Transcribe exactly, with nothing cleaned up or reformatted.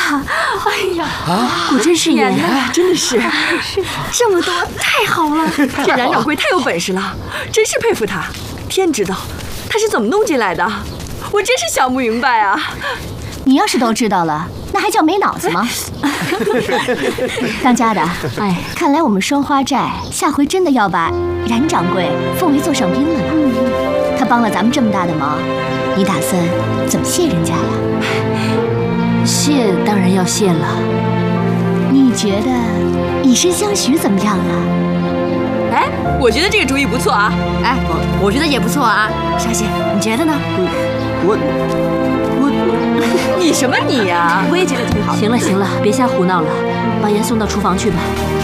呀，哎呀， 啊， 果真是言哎，真的是， 这么多，太好了！这冉掌柜太有本事了，真是佩服他。天知道他是怎么弄进来的，我真是想不明白啊。 你要是都知道了，那还叫没脑子吗？当家的，哎，看来我们双花寨下回真的要把冉掌柜奉为座上宾了呢。他帮了咱们这么大的忙，你打算怎么谢人家呀？ 谢当然要谢了。 你觉得以身相许怎么样啊？ 哎，我觉得这个主意不错啊。 哎，我我觉得也不错啊。沙县，你觉得呢？ 我我你什么你呀？ 我也觉得挺好。行了行了，别瞎胡闹了，把盐送到厨房去吧。